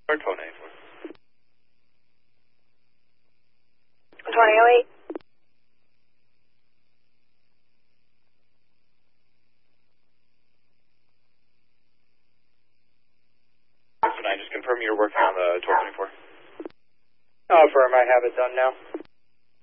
Or 1294. 2008. So 9, just confirm you're working on the 1224. Affirm, I have it done now.